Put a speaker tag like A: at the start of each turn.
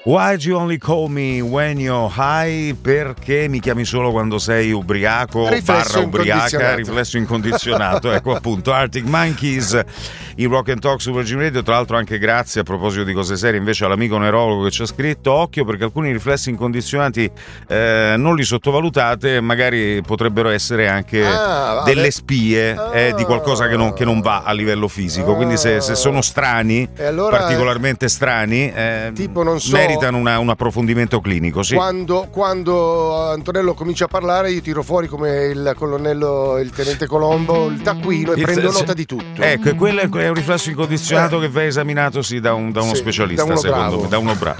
A: Why'd you only call me when you're high? Perché mi chiami solo quando sei ubriaco
B: Riflesso
A: barra ubriaca?
B: incondizionato.
A: Riflesso incondizionato. Ecco appunto Arctic Monkeys in Rock and Talk su Virgin Radio. Tra l'altro anche grazie a proposito di cose serie invece all'amico neurologo che ci ha scritto: occhio perché alcuni riflessi incondizionati non li sottovalutate, magari potrebbero essere anche delle spie di qualcosa che non va a livello fisico. Quindi se sono strani,
B: allora,
A: particolarmente strani,
B: tipo non so,
A: meritano un approfondimento clinico. Sì.
B: Quando Antonello comincia a parlare io tiro fuori come il colonnello, il tenente Colombo, il taccuino e prendo nota di tutto.
A: Ecco, quello è un riflesso incondizionato che va esaminato da uno specialista,
B: da uno
A: secondo
B: bravo.
A: me, da uno bravo.